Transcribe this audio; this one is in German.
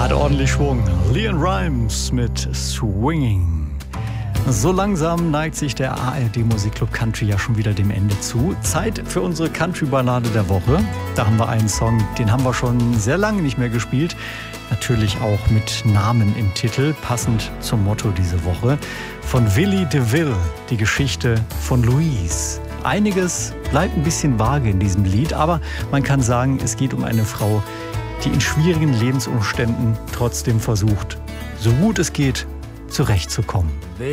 Hat ordentlich Schwung. LeAnn Rimes mit Swinging. So langsam neigt sich der ARD Musikclub Country ja schon wieder dem Ende zu. Zeit für unsere Country-Ballade der Woche. Da haben wir einen Song, den haben wir schon sehr lange nicht mehr gespielt. Natürlich auch mit Namen im Titel, passend zum Motto diese Woche. Von Willie DeVille, die Geschichte von Louise. Einiges bleibt ein bisschen vage in diesem Lied, aber man kann sagen, es geht um eine Frau, die in schwierigen Lebensumständen trotzdem versucht, so gut es geht, zurechtzukommen.